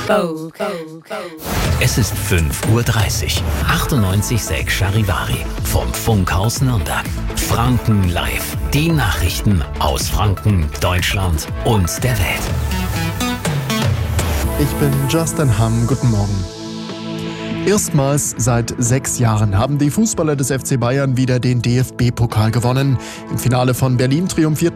Es ist 5:30 Uhr. 98,6 Charivari vom Funkhaus Nürnberg. Franken live. Die Nachrichten aus Franken, Deutschland und der Welt. Ich bin Justin Hamm. Guten Morgen. Erstmals seit 6 Jahren haben die Fußballer des FC Bayern wieder den DFB-Pokal gewonnen. Im Finale von Berlin triumphierten